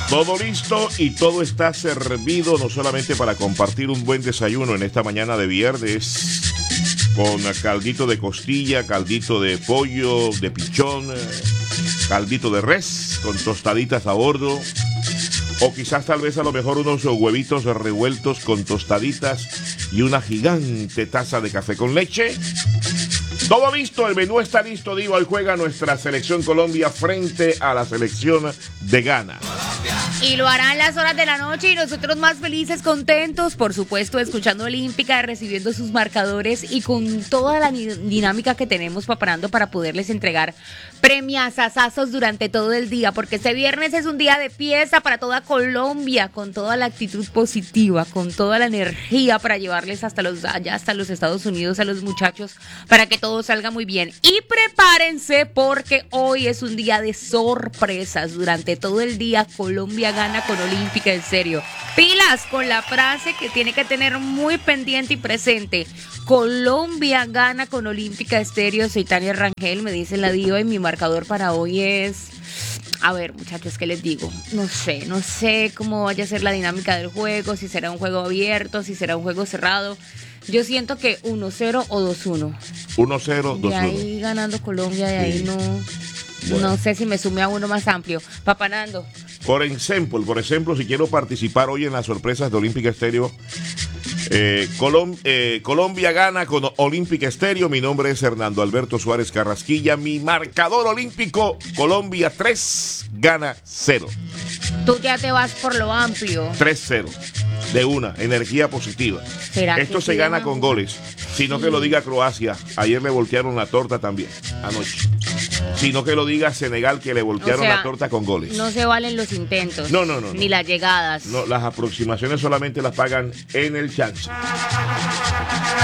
Todo listo y todo está servido, no solamente para compartir un buen desayuno en esta mañana de viernes, con caldito de costilla, caldito de pollo, de pichón, caldito de res, con tostaditas a bordo, o quizás tal vez a lo mejor unos huevitos revueltos con tostaditas y una gigante taza de café con leche. Todo listo, el menú está listo, Diva. Hoy juega nuestra selección Colombia frente a la selección de Ghana. Y lo hará en las horas de la noche y nosotros más felices, contentos, por supuesto, escuchando Olímpica, recibiendo sus marcadores y con toda la dinámica que tenemos preparando para poderles entregar premiazazazos durante todo el día, porque este viernes es un día de fiesta para toda Colombia, con toda la actitud positiva, con toda la energía para llevarles hasta los Estados Unidos a los muchachos, para que todo salga muy bien. Y prepárense porque hoy es un día de sorpresas. Durante todo el día Colombia gana con Olímpica, en serio. Pilas con la frase que tiene que tener muy pendiente y presente. Colombia gana con Olímpica Estéreo. Soy Tania Rangel, me dice la Diva, y mi marcador para hoy es... A ver, muchachos, ¿qué les digo? No sé cómo vaya a ser la dinámica del juego, si será un juego abierto, si será un juego cerrado. Yo siento que 1-0 o 2-1. 1-0, 2-1. De ahí ganando Colombia, de ahí no... Bueno. No sé si me sume a uno más amplio. Papá Nando. Por ejemplo, si quiero participar hoy en las sorpresas de Olímpica Estéreo, Colombia gana con Olímpica Estéreo. Mi nombre es Hernando Alberto Suárez Carrasquilla. Mi marcador olímpico, Colombia 3, Ghana 0. Tú ya te vas por lo amplio. 3-0. De una, energía positiva. Esto se gana con goles. Sino que lo diga Croacia. Ayer le voltearon la torta también, anoche. Sino que lo diga Senegal, que le voltearon la torta con goles. No se valen los intentos. No. Ni las llegadas. No, las aproximaciones solamente las pagan en el chance.